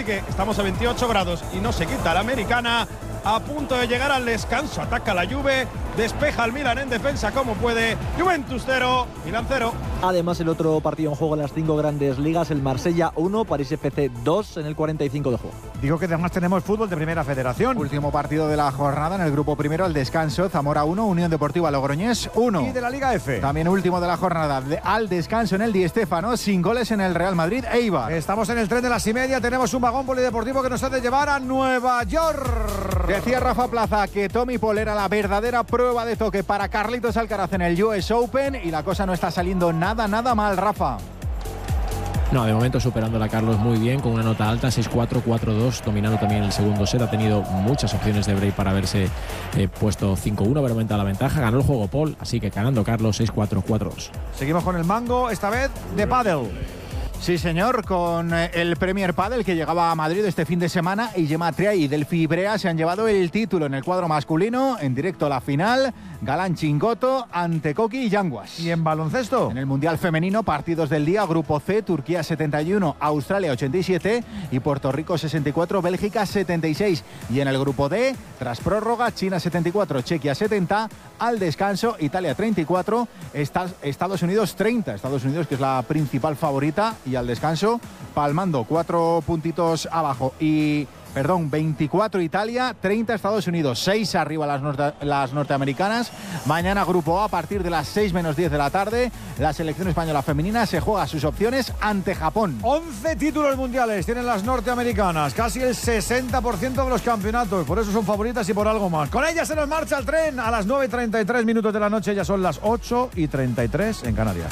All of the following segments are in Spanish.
que estamos a 28 grados y no se quita la americana. A punto de llegar al descanso, ataca la Juve, despeja al Milan en defensa como puede. Juventus 0, Milan 0. Además, el otro partido en juego en las 5 grandes ligas, el Marsella 1, París FC 2 en el 45 de juego. Digo que además tenemos fútbol de Primera Federación. Último partido de la jornada en el grupo primero, al descanso, Zamora 1, Unión Deportiva Logroñés 1. Y de la Liga F. También último de la jornada, al descanso en el Di Stéfano, sin goles en el Real Madrid, Eibar. Estamos en el tren de las 1:30, tenemos un vagón polideportivo que nos ha de llevar a Nueva York. Decía Rafa Plaza que Tommy Paul era la verdadera prueba de toque para Carlitos Alcaraz en el US Open y la cosa no está saliendo nada mal, Rafa. No, de momento superando a Carlos muy bien, con una nota alta, 6-4, 4-2, dominando también el segundo set. Ha tenido muchas opciones de break para haberse puesto 5-1, haber aumentado la ventaja. Ganó el juego Paul, así que ganando Carlos 6-4, 4-2. Seguimos con el mango, esta vez de pádel. Sí, señor, con el Premier Padel que llegaba a Madrid este fin de semana y Gemma Triay y Delphi Ibrea se han llevado el título en el cuadro masculino, en directo a la final, Galán Chingoto ante Koki y Yanguas. ¿Y en baloncesto? En el Mundial Femenino, partidos del día, Grupo C, Turquía 71, Australia 87 y Puerto Rico 64, Bélgica 76. Y en el Grupo D, tras prórroga, China 74, Chequia 70, al descanso, Italia 34, Estados Unidos 30. Estados Unidos, que es la principal favorita, y al descanso, palmando 4 puntitos abajo. 24 Italia, 30 Estados Unidos, 6 arriba las norteamericanas. Mañana Grupo A, a partir de las 6 menos 10 de la tarde, la selección española femenina se juega sus opciones ante Japón. 11 títulos mundiales tienen las norteamericanas, casi el 60% de los campeonatos, por eso son favoritas y por algo más. Con ellas se nos marcha el tren a las 9:33 minutos de la noche, ya son las 8:33 en Canarias.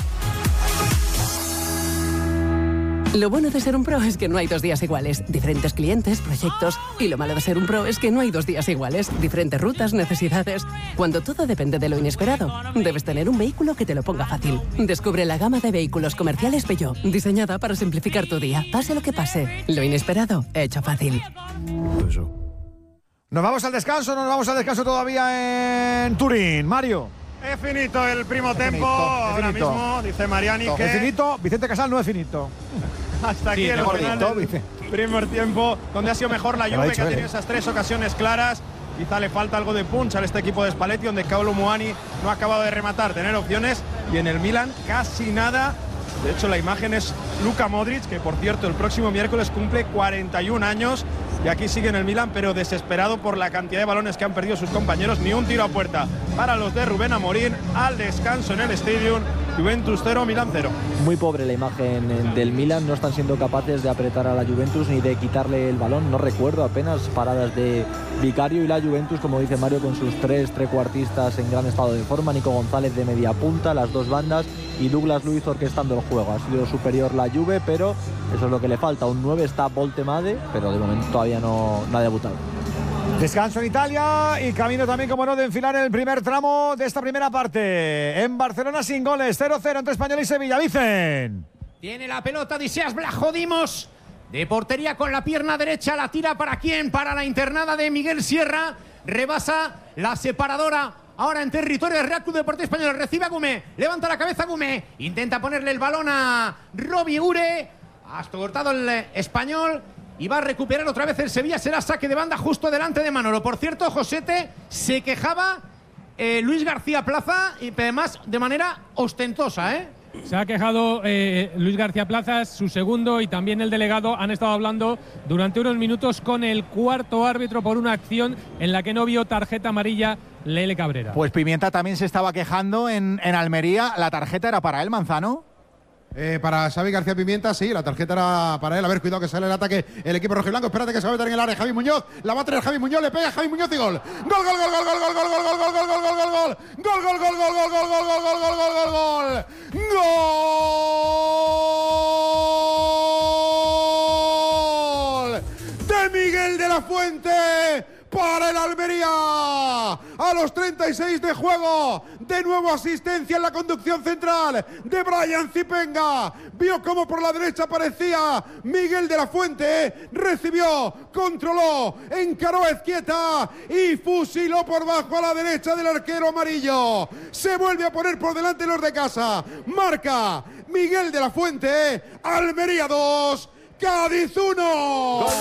Lo bueno de ser un pro es que no hay 2 días iguales. Diferentes clientes, proyectos. Y lo malo de ser un pro es que no hay 2 días iguales. Diferentes rutas, necesidades. Cuando todo depende de lo inesperado, debes tener un vehículo que te lo ponga fácil. Descubre la gama de vehículos comerciales Peugeot, diseñada para simplificar tu día. Pase lo que pase, lo inesperado, hecho fácil. Nos vamos al descanso todavía en Turín. Mario. Es finito el primo tempo, ahora mismo, dice Mariani que... Es finito, Vicente Casal no es finito. Hasta aquí el final del primer tiempo, donde ha sido mejor la Juve, que ha tenido esas 3 ocasiones claras. Quizá le falta algo de punch a este equipo de Spalletti, donde Kolo Muani no ha acabado de rematar, tener opciones. Y en el Milan casi nada. De hecho, la imagen es Luka Modric, que por cierto el próximo miércoles cumple 41 años. Y aquí sigue en el Milan, pero desesperado por la cantidad de balones que han perdido sus compañeros. Ni un tiro a puerta para los de Rubén Amorín. Al descanso en el Stadium, Juventus 0, Milan 0. Muy pobre la imagen del Milan, no están siendo capaces de apretar a la Juventus ni de quitarle el balón. No recuerdo apenas paradas de Vicario, y la Juventus, como dice Mario, con sus 3 trecuartistas en gran estado de forma. Nico González de media punta, las 2 bandas, y Douglas Luiz orquestando el juego. Ha sido superior la Juve, pero eso es lo que le falta. Un 9 está Voltemade, pero de momento todavía no ha debutado. Descanso en Italia y camino también, como no, de enfilar el primer tramo de esta primera parte. En Barcelona sin goles, 0-0 entre Español y Sevilla. Vicen. Tiene la pelota Odysseas Vlachodimos. De portería con la pierna derecha, la tira ¿para quién? Para la internada de Miguel Sierra. Rebasa la separadora. Ahora en territorio del Real Club Deportivo Español. Recibe a Gumé. Levanta la cabeza Gumé. Intenta ponerle el balón a Robbie Ure. Hasta cortado el Español. Y va a recuperar otra vez el Sevilla. Será saque de banda justo delante de Manolo. Por cierto, Josete, se quejaba Luis García Plaza, y además de manera ostentosa, ¿eh? Se ha quejado Luis García Plaza, su segundo, y también el delegado han estado hablando durante unos minutos con el cuarto árbitro por una acción en la que no vio tarjeta amarilla Lele Cabrera. Pues Pimienta también se estaba quejando en Almería. ¿La tarjeta era para él, Manzano? Para Xavi García Pimienta, sí, la tarjeta era para él. A ver, cuidado que sale el ataque el equipo rojiblanco. Espérate que se va a meter en el área Javi Muñoz. La va a tener Javi Muñoz, le pega Javi Muñoz y gol. Gol, gol, gol, gol, gol, gol, gol, gol, gol, gol, gol, gol, gol, gol, gol. Gol, gol, gol, gol, gol, gol, gol, gol, gol, gol, gol, gol. Gol de Miguel de la Fuente para el Almería. A los 36 de juego, de nuevo asistencia en la conducción central de Brian Zipenga. Vio cómo por la derecha aparecía Miguel de la Fuente, recibió, controló, encaró a Ezquieta y fusiló por bajo a la derecha del arquero amarillo. Se vuelve a poner por delante los de casa. Marca Miguel de la Fuente. Almería 2, Cádiz 1.